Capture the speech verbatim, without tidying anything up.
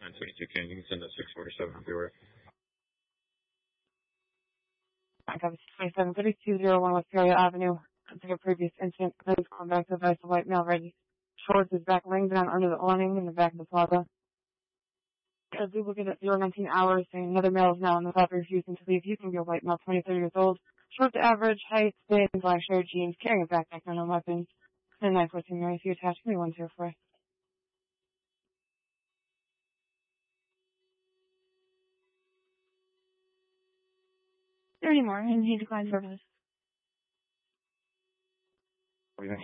nine twenty-two Kensington to six forty-seven everywhere. I got twenty-seven thirty-two oh one West Peoria Avenue. It's like a previous incident. Please call back to advise the white male ready. Shorts is back laying down under the awning in the back of the plaza. As we look at it, zero nineteen hours, saying another male is now in the plaza refusing to leave. You can be a white male, twenty, thirty years old. Short to average, height, thin, black shirt, jeans, carrying a backpack, no weapons. And nine fourteen Mary, if you attach, give me one zero four. There anymore, and he declined service.